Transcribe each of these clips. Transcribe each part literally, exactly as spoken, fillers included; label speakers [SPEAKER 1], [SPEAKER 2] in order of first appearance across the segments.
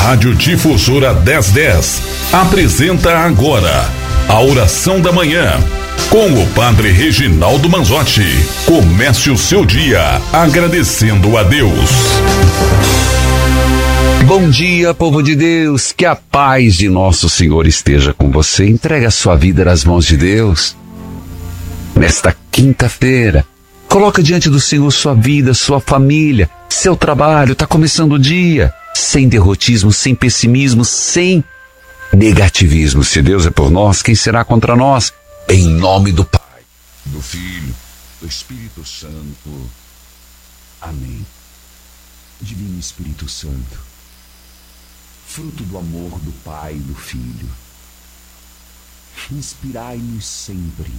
[SPEAKER 1] Rádio Difusora dez dez apresenta agora a oração da manhã com o Padre Reginaldo Manzotti. Comece o seu dia agradecendo a Deus.
[SPEAKER 2] Bom dia, povo de Deus, que a paz de nosso Senhor esteja com você. Entregue a sua vida nas mãos de Deus. Nesta quinta-feira, coloca diante do Senhor sua vida, sua família, seu trabalho. Está começando o dia sem derrotismo, sem pessimismo, sem negativismo. Se Deus é por nós, quem será contra nós? Em nome do Pai, do Filho, do Espírito Santo. Amém. Divino Espírito Santo, fruto do amor do Pai e do Filho, inspirai-nos sempre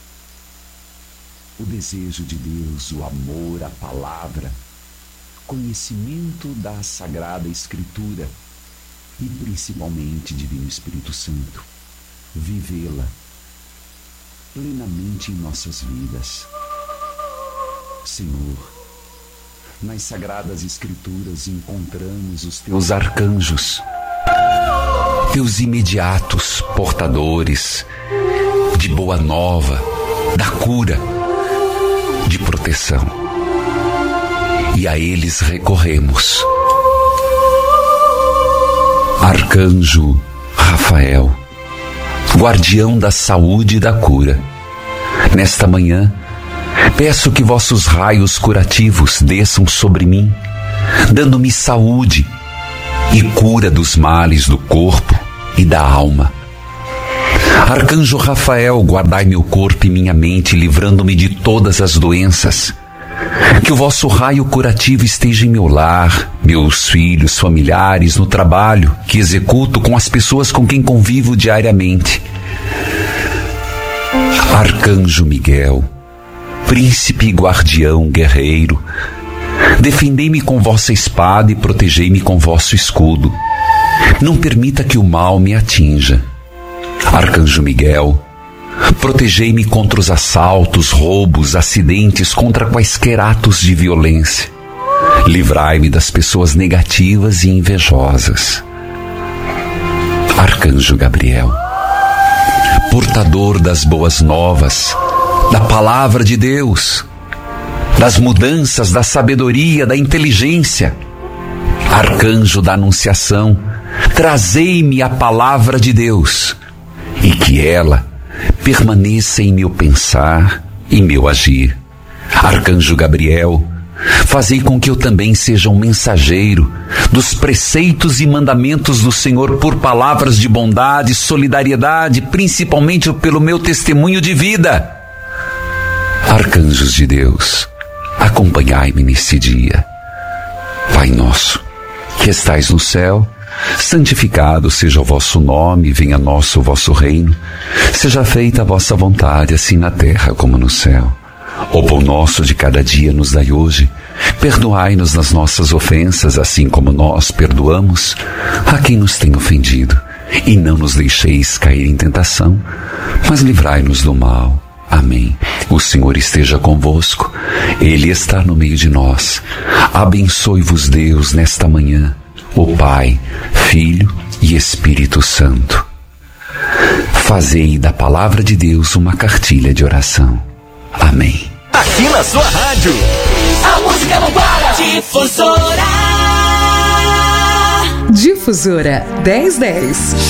[SPEAKER 2] o desejo de Deus, o amor, a palavra, conhecimento da Sagrada Escritura e principalmente, Divino Espírito Santo, vivê-la plenamente em nossas vidas. Senhor, nas Sagradas Escrituras encontramos os teus arcanjos, teus imediatos portadores de boa nova, da cura, de proteção. E a eles recorremos. Arcanjo Rafael, guardião da saúde e da cura, nesta manhã, peço que vossos raios curativos desçam sobre mim, dando-me saúde e cura dos males do corpo e da alma. Arcanjo Rafael, guardai meu corpo e minha mente, livrando-me de todas as doenças. Que o vosso raio curativo esteja em meu lar, meus filhos, familiares, no trabalho que executo com as pessoas com quem convivo diariamente. Arcanjo Miguel, príncipe guardião guerreiro, defendei-me com vossa espada e protegei-me com vosso escudo. Não permita que o mal me atinja. Arcanjo Miguel, protegei-me contra os assaltos, roubos, acidentes, contra quaisquer atos de violência. Livrai-me das pessoas negativas e invejosas. Arcanjo Gabriel, portador das boas novas, da palavra de Deus, das mudanças, da sabedoria, da inteligência. Arcanjo da Anunciação, trazei-me a palavra de Deus e que ela permaneça em meu pensar e meu agir. Arcanjo Gabriel, fazei com que eu também seja um mensageiro dos preceitos e mandamentos do Senhor por palavras de bondade, solidariedade, principalmente pelo meu testemunho de vida. Arcanjos de Deus, acompanhai-me nesse dia. Pai nosso, que estais no céu, santificado seja o vosso nome, venha a nós o vosso reino, seja feita a vossa vontade, assim na terra como no céu. O pão nosso de cada dia nos dai hoje, perdoai-nos nas nossas ofensas, assim como nós perdoamos a quem nos tem ofendido, e não nos deixeis cair em tentação, mas livrai-nos do mal. Amém. O Senhor esteja convosco, Ele está no meio de nós. Abençoe-vos Deus nesta manhã, o Pai, Filho e Espírito Santo. Fazei da palavra de Deus uma cartilha de oração. Amém.
[SPEAKER 3] Aqui na sua rádio, a música não para. Difusora.
[SPEAKER 4] Difusora dez dez.